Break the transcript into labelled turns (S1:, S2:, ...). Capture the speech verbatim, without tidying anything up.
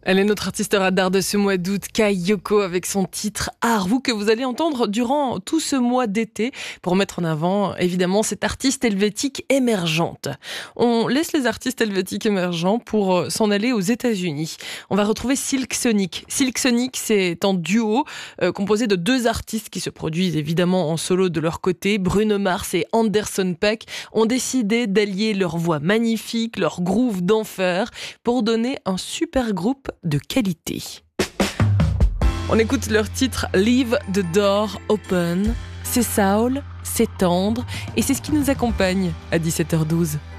S1: Elle est notre artiste radar de ce mois d'août, Kai Yoko, avec son titre Art, vous que vous allez entendre durant tout ce mois d'été pour mettre en avant évidemment cette artiste helvétique émergente. On laisse les artistes helvétiques émergents pour s'en aller aux États-Unis. On va retrouver Silk Sonic. Silk Sonic, c'est un duo euh, composé de deux artistes qui se produisent évidemment en solo de leur côté. Bruno Mars et Anderson .Paak ont décidé d'allier leur voix magnifique, leur groove d'enfer pour donner un super groupe de qualité. On écoute leur titre Leave the Door Open. C'est soul, c'est tendre et c'est ce qui nous accompagne à dix-sept heures douze.